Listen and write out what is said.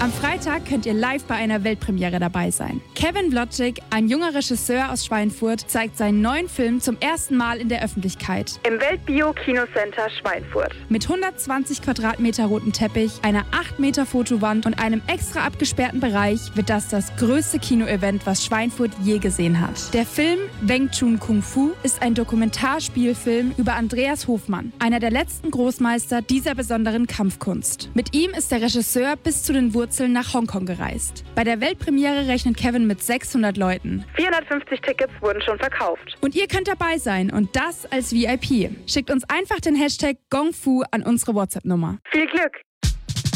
Am Freitag könnt ihr live bei einer Weltpremiere dabei sein. Kevin Wlodzik, ein junger Regisseur aus Schweinfurt, zeigt seinen neuen Film zum ersten Mal in der Öffentlichkeit. Im Weltbio-Kinocenter Schweinfurt. Mit 120 Quadratmeter rotem Teppich, einer 8 Meter Fotowand und einem extra abgesperrten Bereich wird das größte Kinoevent, was Schweinfurt je gesehen hat. Der Film Wing Chun Kung Fu ist ein Dokumentarspielfilm über Andreas Hofmann, einer der letzten Großmeister dieser besonderen Kampfkunst. Mit ihm ist der Regisseur bis zu den Wurzeln nach Hongkong gereist. Bei der Weltpremiere rechnet Kevin mit 600 Leuten. 450 Tickets wurden schon verkauft. Und ihr könnt dabei sein und das als VIP. Schickt uns einfach den Hashtag GongFu an unsere WhatsApp-Nummer. Viel Glück!